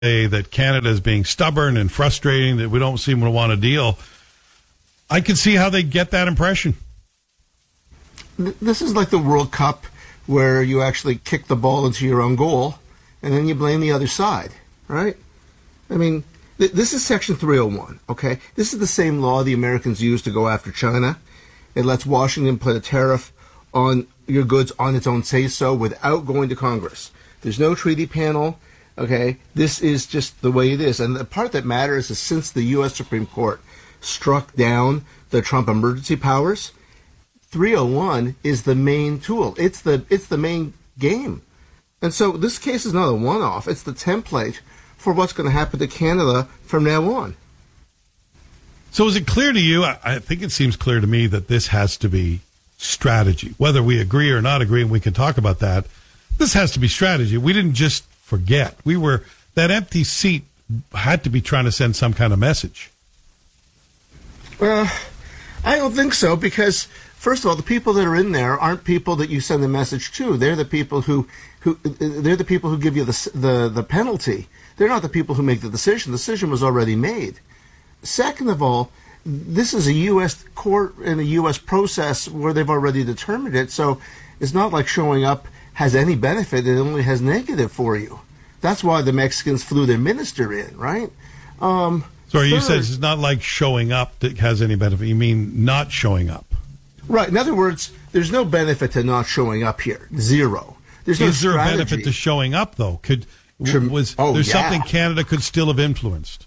that Canada is being stubborn and frustrating, that we don't seem to want to deal. I can see how they get that impression. This is like the World Cup where you actually kick the ball into your own goal and then you blame the other side, right? I mean, this is Section 301, okay? This is the same law the Americans use to go after China. It lets Washington put a tariff on your goods on its own say-so without going to Congress. There's no treaty panel. Okay, this is just the way it is. And the part that matters is since the U.S. Supreme Court struck down the Trump emergency powers, 301 is the main tool. It's the main game. And so this case is not a one-off. It's the template for what's going to happen to Canada from now on. So is it clear to you? I think it seems clear to me that this has to be strategy. Whether we agree or not agree, and we can talk about that, this has to be strategy. We didn't just forget. That empty seat had to be trying to send some kind of message. Well, I don't think so, because first of all, the people that are in there aren't people that you send the message to. They're the people who give you the penalty. They're not the people who make the decision. The decision was already made. Second of all, this is a U.S. court and a U.S. process where they've already determined it. So it's not like showing up has any benefit. It only has negative for you. That's why the Mexicans flew their minister in, right? Sorry, you said it's not like showing up that has any benefit. You mean not showing up? Right. In other words, there's no benefit to not showing up here. Zero. There's no Is there strategy. a benefit to showing up, though? Something Canada could still have influenced?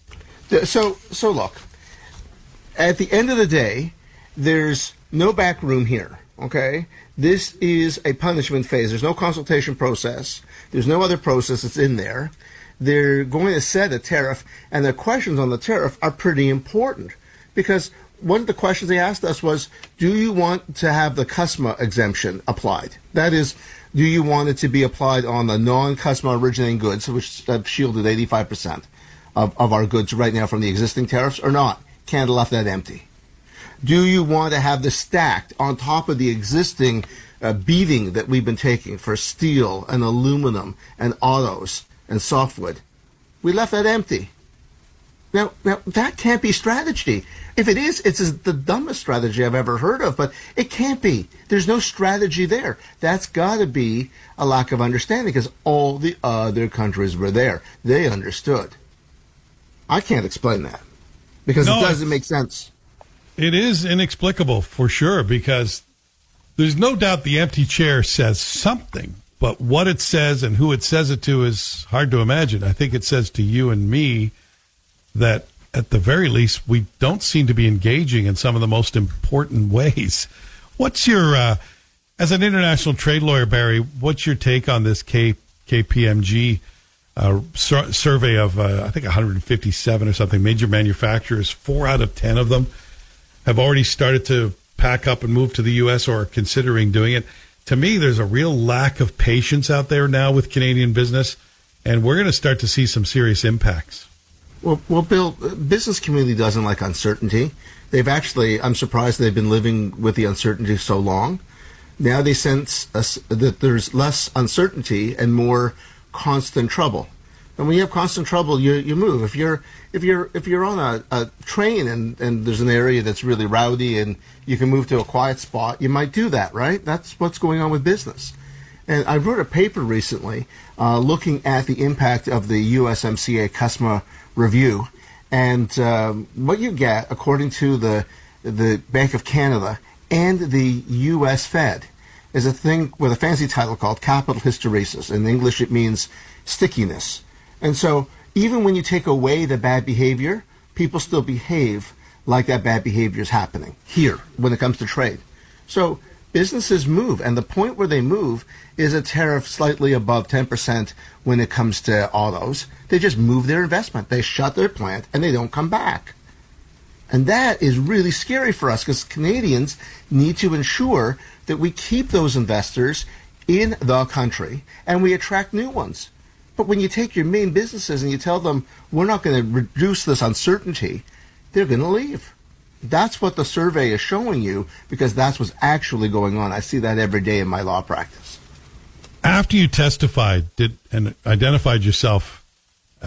So look, at the end of the day, there's no back room here, okay? This is a punishment phase. There's no consultation process. There's no other process that's in there. They're going to set a tariff, and the questions on the tariff are pretty important because one of the questions they asked us was, do you want to have the CUSMA exemption applied? That is, do you want it to be applied on the non-CUSMA originating goods, which have shielded 85% of our goods right now from the existing tariffs, or not? Canada left that empty. Do you want to have this stacked on top of the existing beating that we've been taking for steel and aluminum and autos and softwood? We left that empty. Now that can't be strategy. If it is, it's the dumbest strategy I've ever heard of, but it can't be. There's no strategy there. That's got to be a lack of understanding because all the other countries were there. They understood. I can't explain that because it doesn't make sense. It is inexplicable for sure because there's no doubt the empty chair says something, but what it says and who it says it to is hard to imagine. I think it says to you and me that at the very least we don't seem to be engaging in some of the most important ways. What's your, as an international trade lawyer, Barry, what's your take on this KPMG survey of, I think, 157 or something major manufacturers? 4 out of 10 of them have already started to pack up and move to the U.S. or are considering doing it. To me, there's a real lack of patience out there now with Canadian business, and we're going to start to see some serious impacts. Well, Bill, business community doesn't like uncertainty. I'm surprised they've been living with the uncertainty so long. Now they sense that there's less uncertainty and more constant trouble. And when you have constant trouble, you move. If you're on a train and there's an area that's really rowdy and you can move to a quiet spot, you might do that, right? That's what's going on with business. And I wrote a paper recently looking at the impact of the USMCA CUSMA review, and what you get, according to the Bank of Canada and the U.S. Fed, is a thing with a fancy title called capital hysteresis. In English, it means stickiness. And so even when you take away the bad behavior, people still behave like that bad behavior is happening here when it comes to trade. So businesses move, and the point where they move is a tariff slightly above 10% when it comes to autos. They just move their investment. They shut their plant, and they don't come back. And that is really scary for us because Canadians need to ensure that we keep those investors in the country and we attract new ones. But when you take your main businesses and you tell them, we're not going to reduce this uncertainty, they're going to leave. That's what the survey is showing you because that's what's actually going on. I see that every day in my law practice. After you testified and identified yourself